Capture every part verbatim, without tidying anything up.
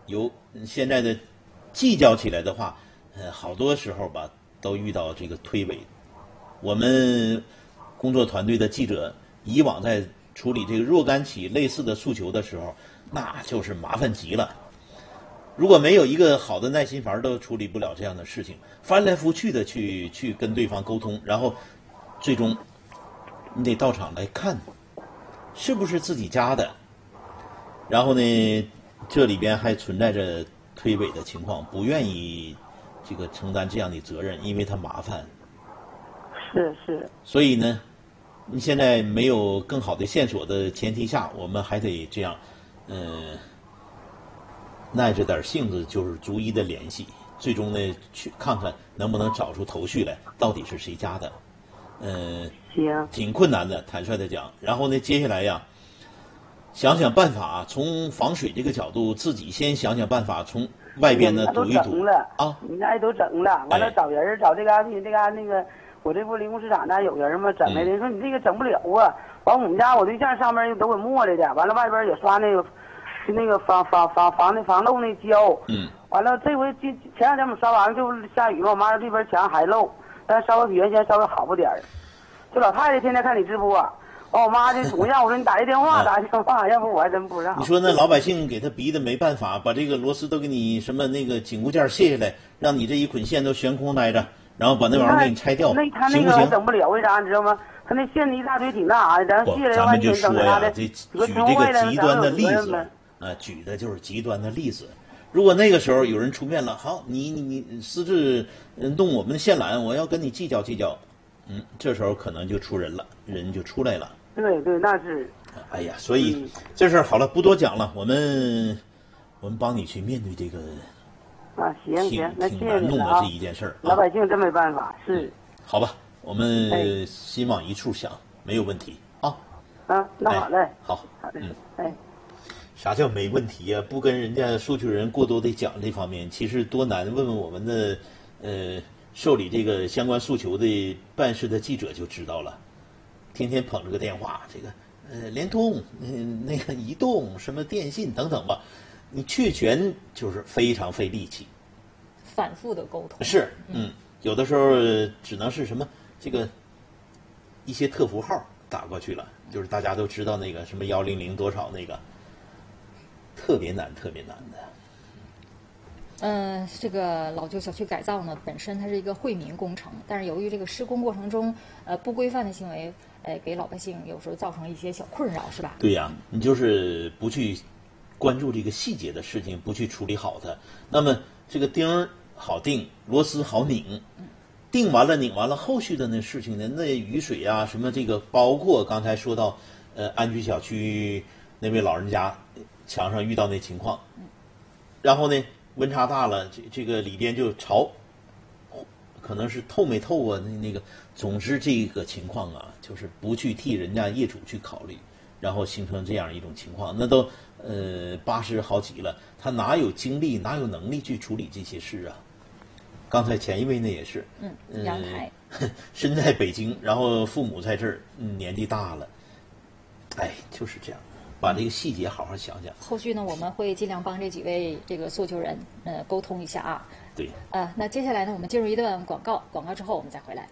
有现在的计较起来的话，呃，好多时候吧都遇到这个推诿。我们工作团队的记者以往在处理这个若干起类似的诉求的时候，那就是麻烦极了。如果没有一个好的耐心阀，都处理不了这样的事情，翻来覆去的去去跟对方沟通，然后最终你得到场来看，是不是自己家的。然后呢，这里边还存在着推诿的情况，不愿意这个承担这样的责任，因为它麻烦。 是是。 所以呢，你现在没有更好的线索的前提下，我们还得这样，嗯。耐着点性子，就是逐一的联系，最终呢去看看能不能找出头绪来，到底是谁家的，呃， 行， 挺困难的，坦率的讲。然后呢，接下来呀，想想办法，从防水这个角度，自己先想想办法，从外边呢堵一堵啊。你那都整了，完了找人，找这嘎这这嘎那个，我这不临工市场那有人吗？整来的，人说你这个整不了啊。完我们家我对象上面又都给磨来的，完了外边也刷那个。就那个防防防防那防漏那胶， 嗯， 完了这回前前两天我们刷完了就下雨了，我妈说这边墙还漏，但稍微比原先稍微好不点儿。就老太太天天看你直播，完我妈就总让我说你打一电话，打一电话，要不我还真不知道。 你说那老百姓给他逼的没办法，把这个螺丝都给你什么那个紧固件卸下来，让你这一捆线都悬空待着，然后把那玩意儿给你拆掉， 那他那个还整不了，为啥你知道吗？他那线一大堆挺大，咱卸来完全整啥的， 举这个极端的例子。呃，举的就是极端的例子。如果那个时候有人出面了，好，你你你私自动我们的线缆，我要跟你计较计较，嗯，这时候可能就出人了，人就出来了。 对对，那是。 哎呀，所以、嗯、这事儿好了，不多讲了，我们我们帮你去面对这个啊，行行，那谢谢你啊。这一件事儿、啊， 老百姓真没办法，是、嗯。 好吧，我们心往一处想，没有问题啊。 啊，那好嘞。 哎、好， 好嘞， 嗯， 哎。 啥叫没问题呀、啊？不跟人家诉求人过多的讲这方面，其实多难。问问我们的呃受理这个相关诉求的办事的记者就知道了。天天捧着个电话，这个呃联通、嗯、呃、那个移动、什么电信等等吧，你确权就是非常费力气， 反复的沟通是嗯，有的时候只能是什么这个一些特符号打过去了，就是大家都知道那个什么幺零零多少那个。特别难，特别难的。 嗯、呃，这个老旧小区改造呢，本身它是一个惠民工程，但是由于这个施工过程中，呃，不规范的行为，呃，给老百姓有时候造成一些小困扰，是吧？ 对呀，你就是不去关注这个细节的事情，不去处理好它，那么这个钉儿好钉，螺丝好拧，钉完了拧完了，后续的那事情呢，那雨水啊，什么这个，包括刚才说到，呃，安居小区那位老人家。墙上遇到那情况，然后呢，温差大了，这这个里边就潮，可能是透没透啊，那那个，总之这个情况啊，就是不去替人家业主去考虑，然后形成这样一种情况，那都呃八十好几了，他哪有精力，哪有能力去处理这些事啊？刚才前一位呢也是， 嗯，阳台， 呃、身在北京，然后父母在这儿，嗯，年纪大了，哎，就是这样。把这个细节好好想想。 后续呢，我们会尽量帮这几位这个诉求人呃沟通一下啊。 对。 呃，那接下来呢，我们进入一段广告，广告之后我们再回来。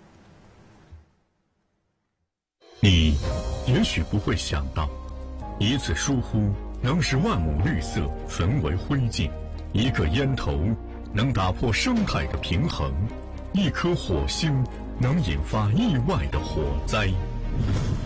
你也许不会想到，一次疏忽能使万亩绿色焚为灰烬，一个烟头能打破生态的平衡，一颗火星能引发意外的火灾。